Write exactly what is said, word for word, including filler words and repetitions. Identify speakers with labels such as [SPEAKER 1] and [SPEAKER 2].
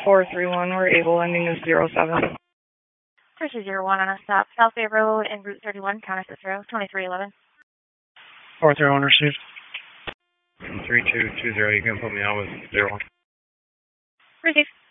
[SPEAKER 1] four three one, we're able, ending is zero seven.
[SPEAKER 2] three two zero one on a stop, South Bay Road and Route thirty-one, County Cicero, twenty-three eleven.
[SPEAKER 3] four three one received.
[SPEAKER 4] three two two zero, you can put me on with zero one.
[SPEAKER 2] Receive.